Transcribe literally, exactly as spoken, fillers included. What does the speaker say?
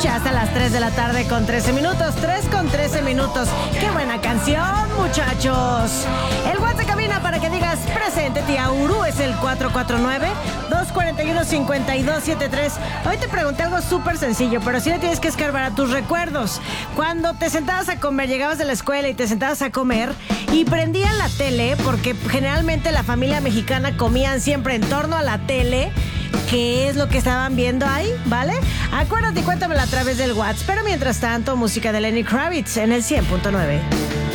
Ya hasta las tres de la tarde con trece minutos. tres con trece minutos. ¡Qué buena canción, muchachos! El WhatsApp de cabina para que digas presente, tía Uru, es el cuatro cuatro nueve, dos cuatro uno, cinco dos siete tres. Hoy te pregunté algo súper sencillo, pero sí le tienes que escarbar a tus recuerdos. Cuando te sentabas a comer, llegabas de la escuela y te sentabas a comer y prendían la tele, porque generalmente la familia mexicana comían siempre en torno a la tele. ¿Qué es lo que estaban viendo ahí? ¿Vale? Acuérdate y cuéntamelo a través del WhatsApp. Pero mientras tanto, música de Lenny Kravitz en el cien punto nueve.